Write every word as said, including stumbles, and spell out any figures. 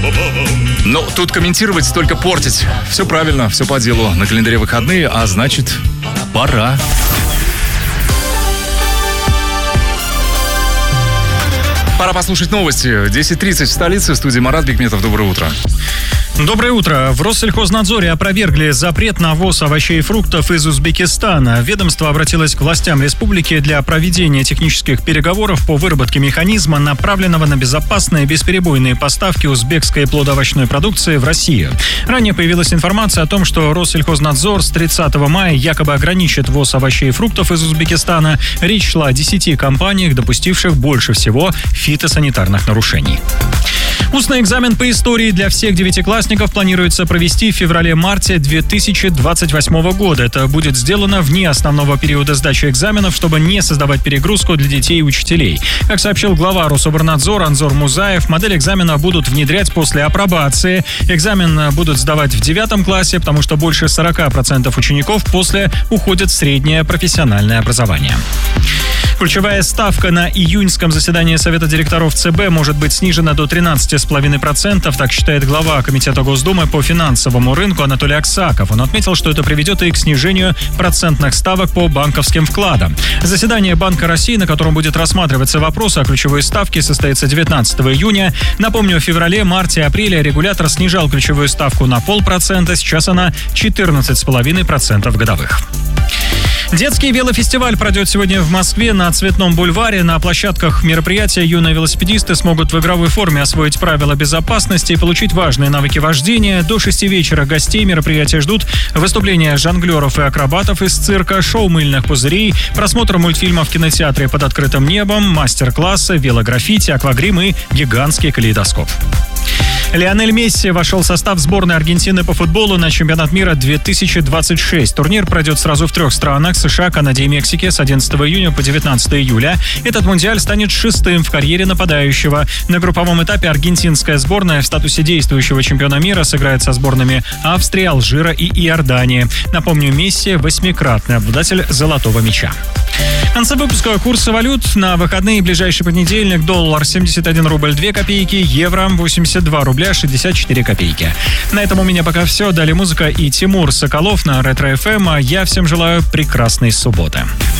Ну, тут комментировать, только портить. Все правильно, все по делу. На календаре выходные, а значит, пора. Пора послушать новости. десять тридцать в столице. В студии Марат Бекметов. Доброе утро. Доброе утро. В Россельхознадзоре опровергли запрет на ввоз овощей и фруктов из Узбекистана. Ведомство обратилось к властям республики для проведения технических переговоров по выработке механизма, направленного на безопасные бесперебойные поставки узбекской плодоовощной продукции в Россию. Ранее появилась информация о том, что Россельхознадзор с тридцатого мая якобы ограничит ввоз овощей и фруктов из Узбекистана. Речь шла о десяти компаниях, допустивших больше всего фитосанитарных нарушений. Устный экзамен по истории для всех девятиклассников планируется провести в феврале-марте две тысячи двадцать восьмого года. Это будет сделано вне основного периода сдачи экзаменов, чтобы не создавать перегрузку для детей и учителей. Как сообщил глава Рособорнадзора Анзор Музаев, модель экзамена будут внедрять после апробации. Экзамен будут сдавать в девятом классе, потому что больше сорок процентов учеников после уходят в среднее профессиональное образование. Ключевая ставка на июньском заседании Совета директоров ЦБ может быть снижена до тринадцати целых пять десятых процента, так считает глава Комитета Госдумы по финансовому рынку Анатолий Аксаков. Он отметил, что это приведет и к снижению процентных ставок по банковским вкладам. Заседание Банка России, на котором будет рассматриваться вопрос о ключевой ставке, состоится девятнадцатого июня. Напомню, в феврале, марте, апреле регулятор снижал ключевую ставку на полпроцента, сейчас она четырнадцать целых пять десятых процента годовых. Детский велофестиваль пройдет сегодня в Москве на Цветном бульваре. На площадках мероприятия юные велосипедисты смогут в игровой форме освоить правила безопасности и получить важные навыки вождения. До шести вечера гостей мероприятия ждут выступления жонглеров и акробатов из цирка, шоу мыльных пузырей, просмотр мультфильмов в кинотеатре «Под открытым небом», мастер-классы, велограффити, аквагрим и гигантский калейдоскоп. Лионель Месси вошел в состав сборной Аргентины по футболу на чемпионат мира две тысячи двадцать шесть. Турнир пройдет сразу в трех странах – США, Канаде и Мексике с одиннадцатого июня по девятнадцатого июля. Этот мундиаль станет шестым в карьере нападающего. На групповом этапе аргентинская сборная в статусе действующего чемпиона мира сыграет со сборными Австрии, Алжира и Иордании. Напомню, Месси – восьмикратный обладатель золотого мяча. В конце выпуска курсы валют. На выходные и ближайший понедельник: доллар семьдесят один рубль две копейки, евро восемьдесят два рубля шестьдесят четыре копейки. На этом у меня пока все. Далее музыка и Тимур Соколов на Ретро эф эм. А я всем желаю прекрасной субботы.